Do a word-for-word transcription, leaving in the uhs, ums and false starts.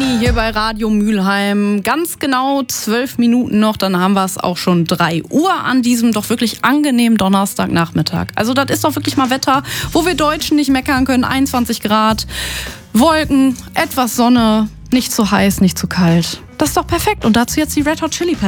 Juni hier bei Radio Mülheim. Ganz genau zwölf Minuten noch, dann haben wir es auch schon drei Uhr an diesem doch wirklich angenehmen Donnerstagnachmittag. Also das ist doch wirklich mal Wetter, wo wir Deutschen nicht meckern können. einundzwanzig Grad, Wolken, etwas Sonne, nicht zu heiß, nicht zu kalt. Das ist doch perfekt. Und dazu jetzt die Red Hot Chili Peppers.